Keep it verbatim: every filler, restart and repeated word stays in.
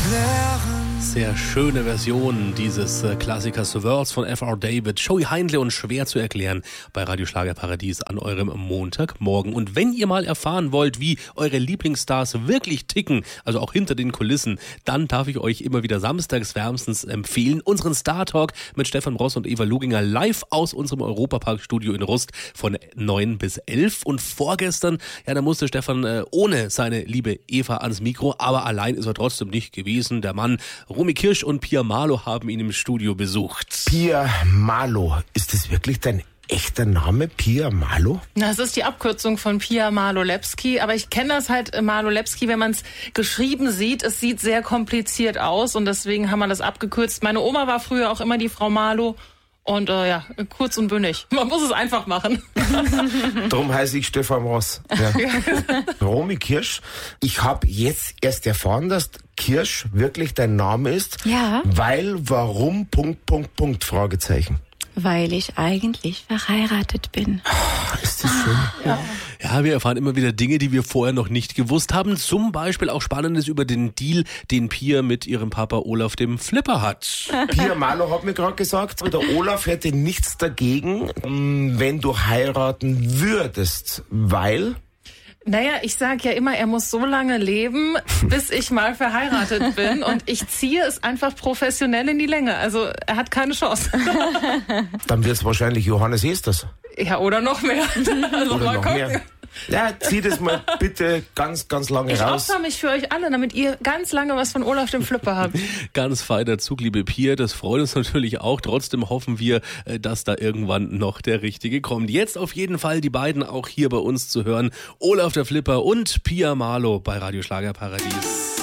Sehr schöne Version dieses äh, Klassikers Words von F R David, Joey Heindle und schwer zu erklären bei Radio Schlagerparadies an eurem Montagmorgen. Und wenn ihr mal erfahren wollt, wie eure Lieblingsstars wirklich ticken, also auch hinter den Kulissen, dann darf ich euch immer wieder samstags wärmstens empfehlen, unseren Star Talk mit Stefan Ross und Eva Luginger live aus unserem Europapark-Studio in Rust von neun bis elf. Und vorgestern, ja, da musste Stefan äh, ohne seine liebe Eva ans Mikro, aber allein ist er trotzdem nicht gewesen. Der Mann Romy Kirsch und Pia Malo haben ihn im Studio besucht. Pia Malo, ist das wirklich dein echter Name, Pia Malo? Das ist die Abkürzung von Pia Malo-Lepski, aber ich kenne das halt, Malo-Lepski, wenn man es geschrieben sieht, es sieht sehr kompliziert aus und deswegen haben wir das abgekürzt. Meine Oma war früher auch immer die Frau Malo. Und äh, ja, kurz und bündig. Man muss es einfach machen. Darum heiße ich Stefan Ross. Ja. Romy Kirsch, ich habe jetzt erst erfahren, dass Kirsch wirklich dein Name ist. Ja. Weil, warum, Punkt, Punkt, Punkt, Fragezeichen. Weil ich eigentlich verheiratet bin. Ist das schön? Ja. Ja, wir erfahren immer wieder Dinge, die wir vorher noch nicht gewusst haben. Zum Beispiel auch Spannendes über den Deal, den Pia mit ihrem Papa Olaf dem Flipper hat. Pia Malo hat mir gerade gesagt, der Olaf hätte nichts dagegen, wenn du heiraten würdest, weil... Naja, ich sag ja immer, er muss so lange leben, bis ich mal verheiratet bin. Und ich ziehe es einfach professionell in die Länge. Also er hat keine Chance. Dann wird es wahrscheinlich Johannes Esters. Ja, oder noch mehr. Also Oder mal noch gucken. mehr. Ja, zieh das mal bitte ganz, ganz lange Ich raus. opfer mich für euch alle, damit ihr ganz lange was von Olaf dem Flipper habt. Ganz feiner Zug, liebe Pia, das freut uns natürlich auch. Trotzdem hoffen wir, dass da irgendwann noch der Richtige kommt. Jetzt auf jeden Fall die beiden auch hier bei uns zu hören. Olaf der Flipper und Pia Malo bei Radio Schlagerparadies.